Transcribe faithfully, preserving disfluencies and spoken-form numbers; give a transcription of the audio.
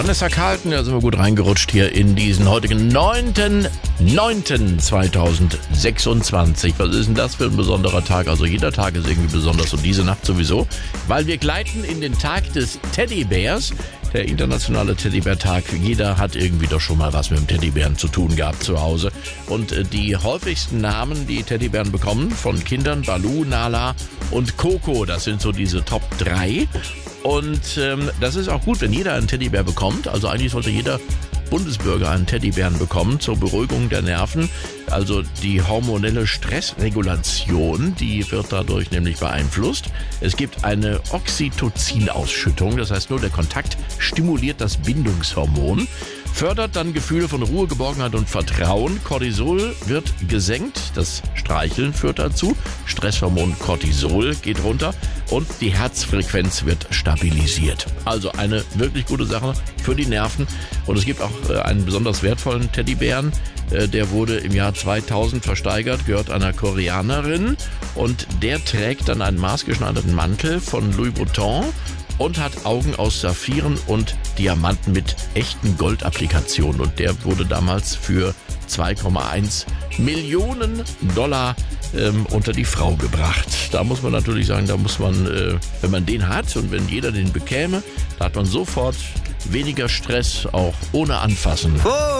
Vanessa Carlton, da sind wir gut reingerutscht hier in diesen heutigen neunten neunten zweitausendsechsundzwanzig. Was ist denn das für ein besonderer Tag? Also jeder Tag ist irgendwie besonders und diese Nacht sowieso, weil wir gleiten in den Tag des Teddybärs. Der internationale Teddybär-Tag. Jeder hat irgendwie doch schon mal was mit dem Teddybären zu tun gehabt zu Hause. Und äh, die häufigsten Namen, die Teddybären bekommen, von Kindern, Baloo, Nala und Coco. Das sind so diese Top drei. Und ähm, das ist auch gut, wenn jeder einen Teddybär bekommt. Also eigentlich sollte jeder Bundesbürger einen Teddybären bekommen zur Beruhigung der Nerven. Also die hormonelle Stressregulation, die wird dadurch nämlich beeinflusst. Es gibt eine Oxytocin-Ausschüttung, das heißt nur der Kontakt stimuliert das Bindungshormon, fördert dann Gefühle von Ruhe, Geborgenheit und Vertrauen. Cortisol wird gesenkt, das Streicheln führt dazu. Stresshormon Cortisol geht runter und die Herzfrequenz wird stabilisiert. Also eine wirklich gute Sache für die Nerven. Und es gibt auch einen besonders wertvollen Teddybären. Der wurde im Jahr zweitausend versteigert, gehört einer Koreanerin. Und der trägt dann einen maßgeschneiderten Mantel von Louis Vuitton und hat Augen aus Saphiren und Diamanten mit echten Goldapplikationen. Und der wurde damals für zwei Komma eins Millionen Dollar ähm, unter die Frau gebracht. Da muss man natürlich sagen, da muss man, äh, wenn man den hat und wenn jeder den bekäme, da hat man sofort weniger Stress, auch ohne Anfassen.